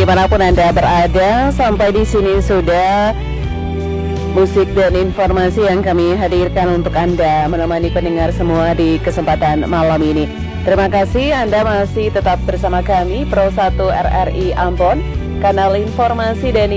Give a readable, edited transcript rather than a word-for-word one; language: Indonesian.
dimanapun Anda berada. Sampai di sini sudah musik dan informasi yang kami hadirkan untuk Anda, menemani pendengar semua di kesempatan malam ini. Terima kasih Anda masih tetap bersama kami, Pro 1 RRI Ambon, kanal informasi dan